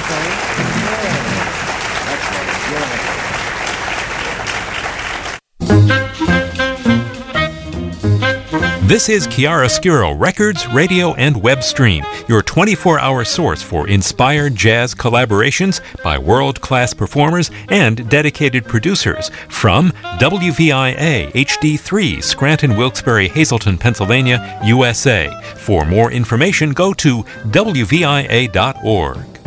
This is Chiaroscuro Records, Radio, and Web Stream, your 24-hour source for inspired jazz collaborations by world-class performers and dedicated producers from WVIA HD3, Scranton, Wilkes-Barre, Hazleton, Pennsylvania, USA. For more information, go to WVIA.org.